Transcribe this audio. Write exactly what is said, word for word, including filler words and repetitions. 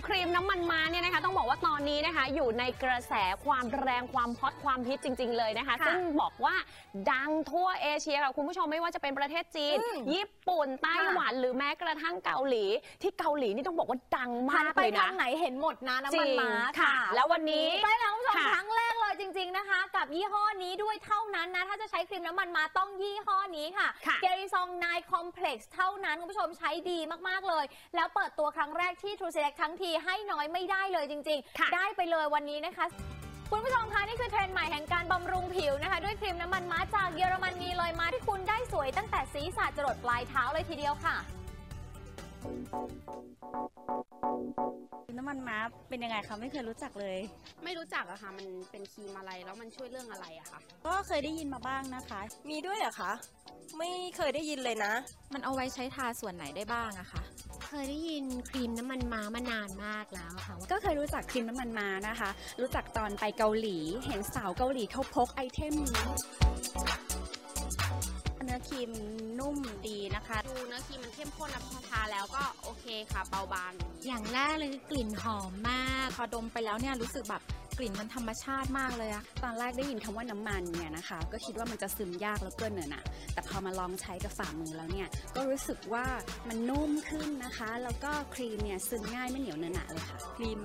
ครีมน้ำมันม้าเนี่ยนะคะต้องบอกว่าตอนนี้นะคะอยู่ในกระแสความแรงความฮอตความฮิตจริงๆเลยนะคะซึ่งบอกว่าดังทั่วเอเชียค่ะคุณผู้ชมไม่ว่าจะเป็นประเทศจีนญี่ปุ่นไต้หวันหรือแม้กระทั่งเกาหลีที่เกาหลีนี่ต้องบอกว่าดังมากเลยนะไปทางไหนเห็นหมดนะน้ำมันม้าค่ะแล้ววันนี้ใช่แล้วคุณผู้ชมครั้งแรกเลยจริงๆนะคะกับยี่ห้อนี้ด้วยเท่านั้นนะถ้าจะใช้ครีมน้ำมันม้าต้องยี่ห้อนี้ค่ะเกริซองไนคอมเพล็กซ์เท่านั้นคุณผู้ชมใช้ดีมากๆเลยแล้วเปิดตัวครั้งแรกที่ True Select ทั้งทีให้น้อยไม่ได้เลยจริงๆได้ไปเลยวันนี้นะคะคุณผู้ชมคะนี่คือเทรนด์ใหม่แห่งการบำรุงผิวนะคะด้วยครีมน้ำมันม้าจากเยอรมนีเลยมาที่คุณได้สวยตั้งแต่ศีรษะจรดปลายเท้าเลยทีเดียวค่ะน้ำมันม้าเป็นยังไงคะไม่เคยรู้จักเลยไม่รู้จักอะค่ะมันเป็นครีมอะไรแล้วมันช่วยเรื่องอะไรอะคะก็เคยได้ยินมาบ้างนะคะมีด้วยเหรอคะไม่เคยได้ยินเลยนะมันเอาไว้ใช้ทาส่วนไหนได้บ้างอะคะเคยได้ยินครีมน้ำมันม้ามานานมากแล้วค่ะก็เคยรู้จักครีมน้ำมันม้านะคะรู้จักตอนไปเกาหลีเห็นสาวเกาหลีเขาพกไอเทมนี้เนื้อครีมนุ่มดีนะคะดูเนื้อครีมมันเข้มข้นแล้วพอทาแล้วก็โอเคค่ะเบาบางอย่างแรกเลยคือกลิ่นหอมมากพอดมไปแล้วเนี่ยรู้สึกแบบกลิ่นมันธรรมชาติมากเลยอะตอนแรกได้ยินคำว่าน้ำมันเนี่ยนะคะก็คิดว่ามันจะซึมยากแล้วเกินเนอะนะแต่พอมาลองใช้กับฝ่ามือแล้วเนี่ยก็รู้สึกว่ามันนุ่มขึ้นนะคะแล้วก็ครีมเนี่ยซึมง่ายไม่เหนียวเนอะหนะเลยค่ะครีม